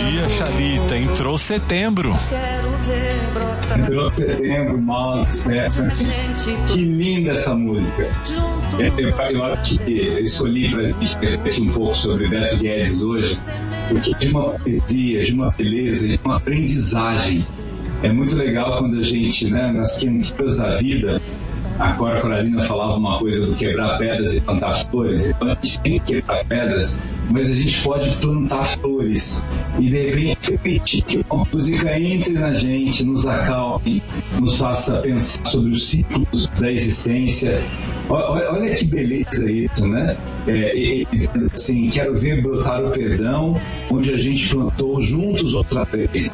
dia, Xalita. Entrou setembro. Entrou setembro, Mauro, certo? Que linda essa música. Eu acho que eu escolhi para a gente refletir um pouco sobre Beto Guedes hoje, porque de uma poesia, de uma beleza, de uma aprendizagem. É muito legal quando a gente, né, nas quenturas da vida, a Cora Coralina falava uma coisa do quebrar pedras e plantar flores. Então a gente tem que quebrar pedras, mas a gente pode plantar flores e de repente permitir que uma música entre na gente, nos acalme, nos faça pensar sobre os ciclos da existência. Olha que beleza isso, né? Dizendo assim, quero ver brotar o perdão onde a gente plantou juntos outra vez.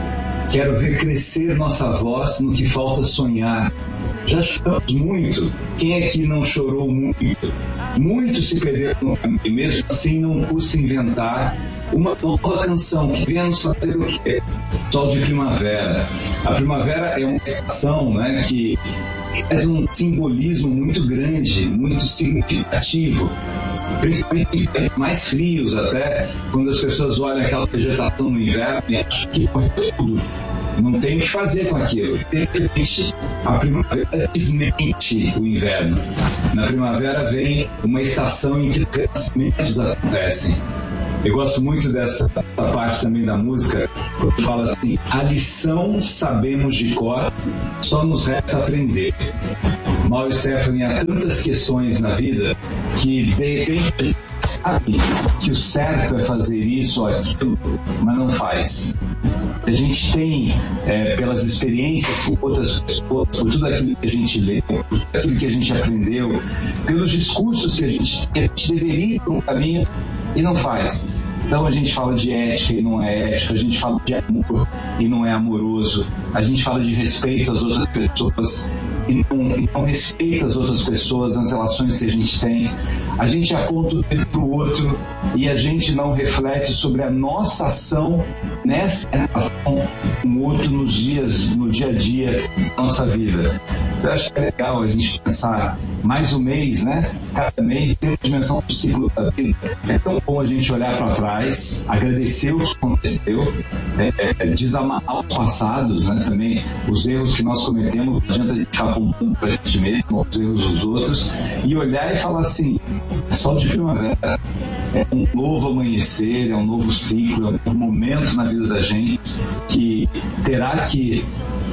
Quero ver crescer nossa voz no que falta sonhar. Já choramos muito. Quem é que não chorou muito? Muitos se perderam no caminho, e mesmo assim não custa inventar uma nova canção que venha nos fazer o quê? Sol de primavera. A primavera é uma estação, né, que faz um simbolismo muito grande, muito significativo, principalmente em mais frios até, quando as pessoas olham aquela vegetação no inverno e acham que morreu tudo. Não tem o que fazer com aquilo. De repente, a primavera desmente o inverno. Na primavera vem uma estação em que os renascimentos acontecem. Eu gosto muito dessa parte também da música, quando fala assim: a lição sabemos de cor, só nos resta aprender. Mauro e Stephanie, há tantas questões na vida que de repente a gente sabe que o certo é fazer isso ou aquilo, mas não faz. A gente tem, pelas experiências com outras pessoas, por tudo aquilo que a gente lê, por tudo aquilo que a gente aprendeu, pelos discursos que a gente deveria ir por um caminho e não faz. Então a gente fala de ética e não é ética, a gente fala de amor e não é amoroso, a gente fala de respeito às outras pessoas e não respeita as outras pessoas nas relações que a gente tem. A gente aponta o dedo para o outro e a gente não reflete sobre a nossa ação nessa relação com o outro no dia a dia da nossa vida. Eu acho que é legal a gente pensar mais um mês, né? Cada mês tem uma dimensão do ciclo da vida. É tão bom a gente olhar para trás, agradecer o que aconteceu, desamarrar os passados, né? Também os erros que nós cometemos, não adianta a gente ficar apontando para a gente mesmo, os erros dos outros, e olhar e falar assim: é sol de primavera, é um novo amanhecer, é um novo ciclo, é um novo momento na vida da gente que terá que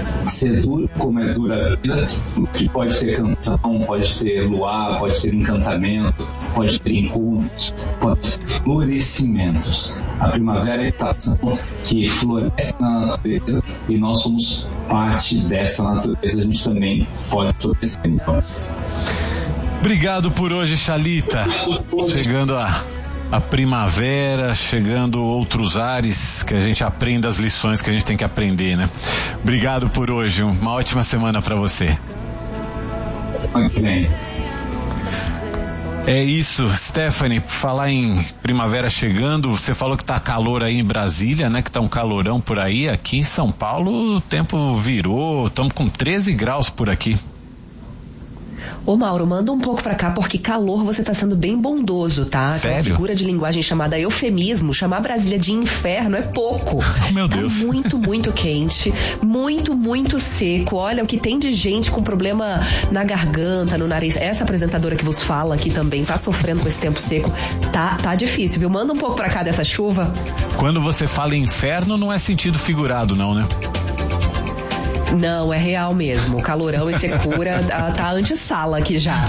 ser duro como é dura a vida, que pode ter canção, pode ter luar, pode ter encantamento, pode ter encontros, pode ter florescimentos. A primavera é a estação que floresce na natureza e nós somos parte dessa natureza, a gente também pode florescer. Então. Obrigado por hoje, Xalita. Chegando a primavera, chegando outros ares, que a gente aprenda as lições que a gente tem que aprender, né? Obrigado por hoje, uma ótima semana para você. Okay. É isso, Stephanie, falar em primavera chegando, você falou que tá calor aí em Brasília, né? Que tá um calorão por aí. Aqui em São Paulo o tempo virou, estamos com 13 graus por aqui. Ô Mauro, manda um pouco pra cá, porque calor você tá sendo bem bondoso, tá? Sério? Tem uma figura de linguagem chamada eufemismo, chamar Brasília de inferno é pouco. Oh, meu Deus. Tá muito, muito quente, muito, muito seco. Olha, o que tem de gente com problema na garganta, no nariz. Essa apresentadora que vos fala aqui também tá sofrendo com esse tempo seco. Tá difícil, viu? Manda um pouco pra cá dessa chuva. Quando você fala inferno, não é sentido figurado, não, né? Não, é real mesmo. Calorão e secura tá antessala aqui já.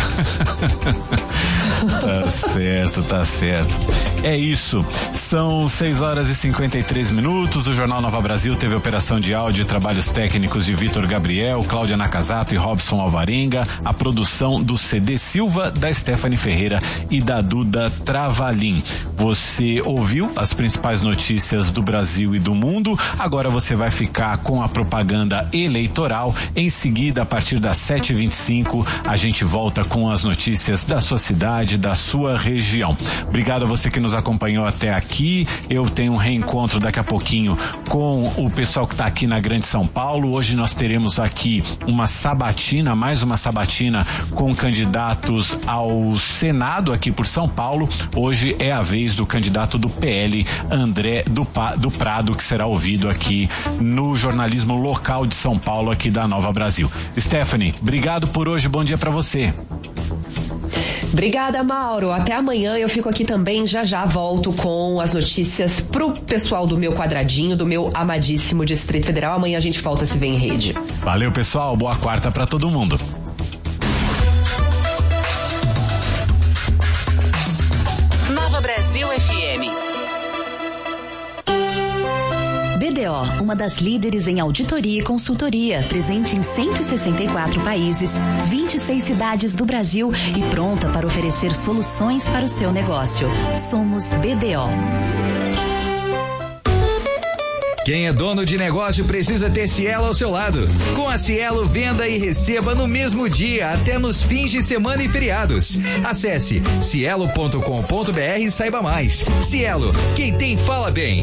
Tá certo. É isso. São 6h53. O Jornal Nova Brasil teve operação de áudio e trabalhos técnicos de Vitor Gabriel, Cláudia Nakazato e Robson Alvarenga. A produção do CD Silva, da Stephanie Ferreira e da Duda Travalim. Você ouviu as principais notícias do Brasil e do mundo. Agora você vai ficar com a propaganda eleitoral. Em seguida, a partir das 7h25, a gente volta com as notícias da sua cidade, da sua região. Obrigado a você que nos acompanhou até aqui. aqui. Eu tenho um reencontro daqui a pouquinho com o pessoal que está aqui na Grande São Paulo. Hoje nós teremos aqui uma sabatina, mais uma sabatina com candidatos ao Senado aqui por São Paulo. Hoje é a vez do candidato do PL, André do Prado, que será ouvido aqui no jornalismo local de São Paulo, aqui da Nova Brasil. Stephanie, obrigado por hoje, bom dia para você. Obrigada, Mauro. Até amanhã. Eu fico aqui também. Já volto com as notícias pro pessoal do meu quadradinho, do meu amadíssimo Distrito Federal. Amanhã a gente volta a se ver em rede. Valeu, pessoal. Boa quarta para todo mundo. Nova Brasil FM. BDO, uma das líderes em auditoria e consultoria, presente em 164 países, 26 cidades do Brasil e pronta para oferecer soluções para o seu negócio. Somos BDO. Quem é dono de negócio precisa ter Cielo ao seu lado. Com a Cielo, venda e receba no mesmo dia, até nos fins de semana e feriados. Acesse cielo.com.br e saiba mais. Cielo, quem tem fala bem.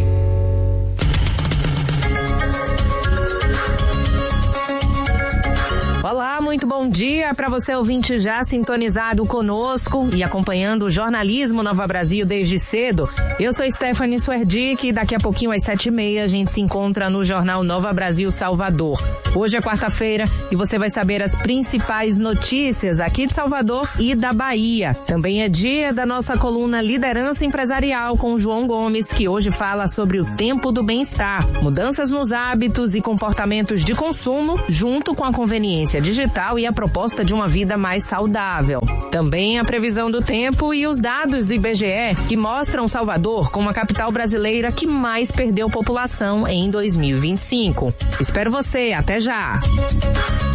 Olá, muito bom dia para você ouvinte já sintonizado conosco e acompanhando o jornalismo Nova Brasil desde cedo. Eu sou Stephanie Swerdick e daqui a pouquinho às 7h30 a gente se encontra no Jornal Nova Brasil Salvador. Hoje é quarta-feira e você vai saber as principais notícias aqui de Salvador e da Bahia. Também é dia da nossa coluna Liderança Empresarial com o João Gomes, que hoje fala sobre o tempo do bem-estar, mudanças nos hábitos e comportamentos de consumo, junto com a conveniência digital e a proposta de uma vida mais saudável. Também a previsão do tempo e os dados do IBGE, que mostram Salvador como a capital brasileira que mais perdeu população em 2025. Espero você, até já!